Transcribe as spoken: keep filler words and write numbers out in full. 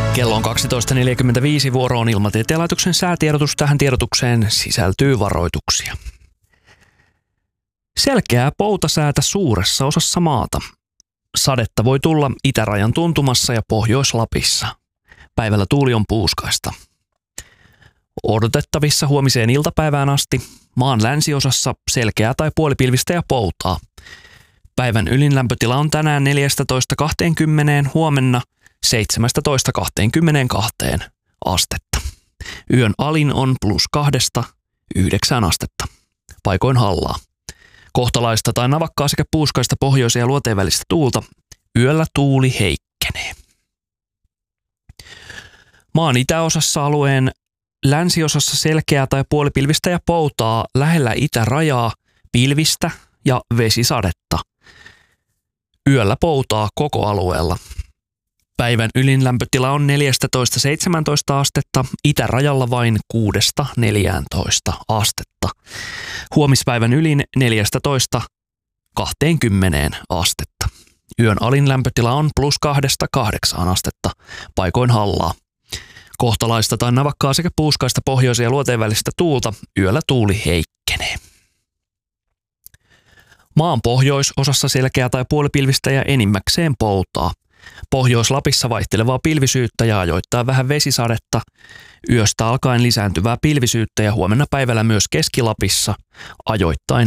Kello on kaksitoista neljäkymmentäviisi, vuoro on Ilmatieteen laitoksen säätiedotus. Tähän tiedotukseen sisältyy varoituksia. Selkeää poutasäätä suuressa osassa maata. Sadetta voi tulla itärajan tuntumassa ja Pohjois-Lapissa. Päivällä tuuli on puuskaista. Odotettavissa huomiseen iltapäivään asti maan länsiosassa selkeää tai puolipilvistä ja poutaa. Päivän ylin lämpötila on tänään neljätoista kaksikymmentä, huomenna seitsemäntoista kaksikymmentäkaksi astetta. Yön alin on plus kahdesta yhdeksään astetta. Paikoin hallaa. Kohtalaista tai navakkaa sekä puuskaista pohjoisen ja luoteen välistä tuulta. Yöllä tuuli heikkenee. Maan itäosassa alueen länsiosassa selkeää tai puolipilvistä ja poutaa, lähellä itärajaa pilvistä ja vesisadetta. Yöllä poutaa koko alueella. Päivän ylin lämpötila on neljätoista seitsemäntoista astetta, itärajalla vain kuudesta neljääntoista astetta. Huomispäivän ylin neljätoista kaksikymmentä astetta. Yön alin lämpötila on plus kahdesta kahdeksaan astetta, paikoin hallaa. Kohtalaista tai navakkaa sekä puuskaista pohjoisen ja luoteen välistä tuulta, yöllä tuuli heikkenee. Maan pohjoisosassa selkeää tai puolipilvistä ja enimmäkseen poutaa. Pohjois-Lapissa vaihtelevaa pilvisyyttä ja ajoittaa vähän vesisadetta. Yöstä alkaen lisääntyvää pilvisyyttä ja huomenna päivällä myös Keski-Lapissa ajoittain